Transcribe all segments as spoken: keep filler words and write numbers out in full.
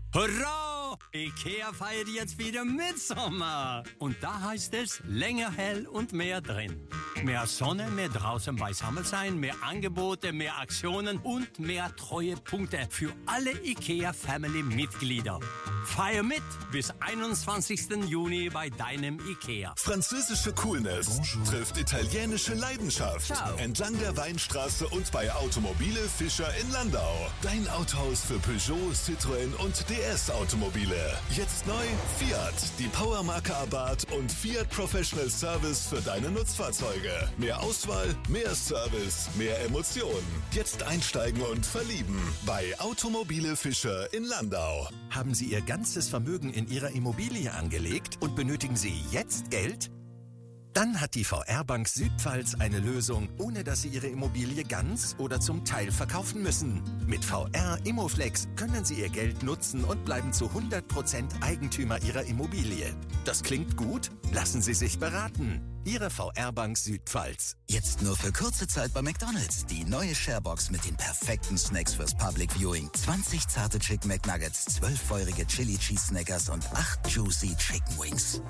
Hurra! IKEA feiert jetzt wieder Mitsommer. Und da heißt es länger hell und mehr drin. Mehr Sonne, mehr draußen beisammen sein, mehr Angebote, mehr Aktionen und mehr Treuepunkte für alle IKEA-Family-Mitglieder. Feier mit bis einundzwanzigsten Juni bei deinem IKEA. Französische Coolness Bonjour. Trifft italienische Leidenschaft. Ciao. Entlang der Weinstraße und bei Automobile Fischer in Landau. Dein Autohaus für Peugeot, Citroën und D S-Automobile. Jetzt neu Fiat, die Powermarke Abarth und Fiat Professional Service für deine Nutzfahrzeuge. Mehr Auswahl, mehr Service, mehr Emotionen. Jetzt einsteigen und verlieben bei Automobile Fischer in Landau. Haben Sie Ihr ganzes Vermögen in Ihrer Immobilie angelegt und benötigen Sie jetzt Geld? Dann hat die V R-Bank Südpfalz eine Lösung, ohne dass Sie Ihre Immobilie ganz oder zum Teil verkaufen müssen. Mit V R Immoflex können Sie Ihr Geld nutzen und bleiben zu hundert Prozent Eigentümer Ihrer Immobilie. Das klingt gut? Lassen Sie sich beraten. Ihre V R-Bank Südpfalz. Jetzt nur für kurze Zeit bei McDonald's. Die neue Sharebox mit den perfekten Snacks fürs Public Viewing. zwanzig zarte Chicken McNuggets, zwölf feurige Chili Cheese Snackers und acht Juicy Chicken Wings.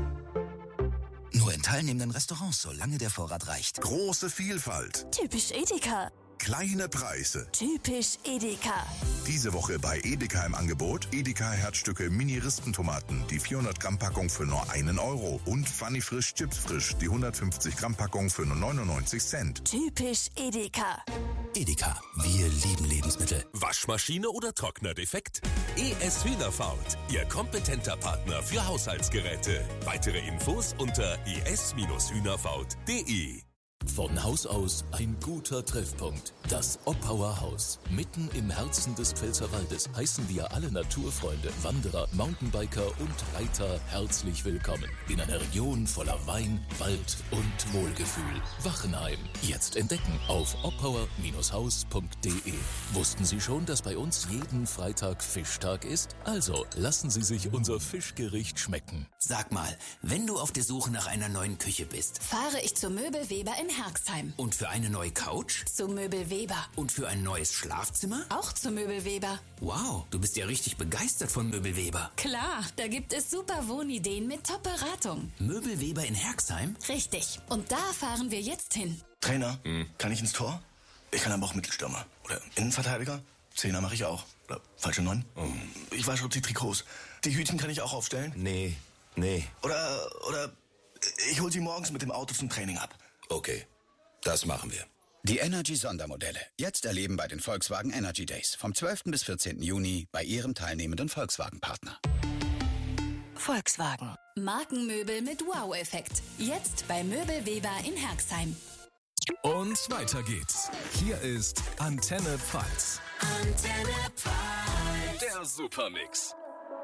Nur in teilnehmenden Restaurants, solange der Vorrat reicht. Große Vielfalt. Typisch Edeka. Kleine Preise. Typisch Edeka. Diese Woche bei Edeka im Angebot Edeka Herzstücke Mini-Rispentomaten, die vierhundert Gramm Packung für nur einen Euro und Funny Frisch Chips Frisch, die hundertfünfzig Gramm Packung für nur neunundneunzig Cent. Typisch Edeka. Edeka, wir lieben Lebensmittel. Waschmaschine oder Trockner defekt? E S Hühnerfaut, Ihr kompetenter Partner für Haushaltsgeräte. Weitere Infos unter e s hühnerfaut punkt d e. Von Haus aus ein guter Treffpunkt. Das Oppauer Haus. Mitten im Herzen des Pfälzerwaldes heißen wir alle Naturfreunde, Wanderer, Mountainbiker und Reiter herzlich willkommen. In einer Region voller Wein, Wald und Wohlgefühl. Wachenheim. Jetzt entdecken auf oppauer Haus punkt d e. Wussten Sie schon, dass bei uns jeden Freitag Fischtag ist? Also lassen Sie sich unser Fischgericht schmecken. Sag mal, wenn du auf der Suche nach einer neuen Küche bist, Fahre ich zu Möbelweber in Herxheim. und für eine neue Couch Zu Möbelweber. und für ein neues Schlafzimmer? Auch zu Möbelweber. Wow, du bist ja richtig begeistert von Möbelweber. Klar, da gibt es super Wohnideen mit Top-Beratung. Möbelweber in Herxheim? Richtig. Und da fahren wir jetzt hin. Trainer, kann ich ins Tor? Ich kann aber auch Mittelstürmer. Oder Innenverteidiger? Zehner mache ich auch. Oder falsche Neun? Ich weiß schon die Trikots. Die Hütchen kann ich auch aufstellen? Nee, nee. Oder, oder ich hol sie morgens mit dem Auto zum Training ab. Okay, das machen wir. Die Energy-Sondermodelle. Jetzt erleben bei den Volkswagen Energy Days. Vom zwölften bis vierzehnten Juni bei Ihrem teilnehmenden Volkswagen-Partner. Volkswagen. Markenmöbel mit Wow-Effekt. Jetzt bei Möbelweber in Herxheim. Und weiter geht's. Hier ist Antenne Pfalz. Antenne Pfalz. Der Supermix.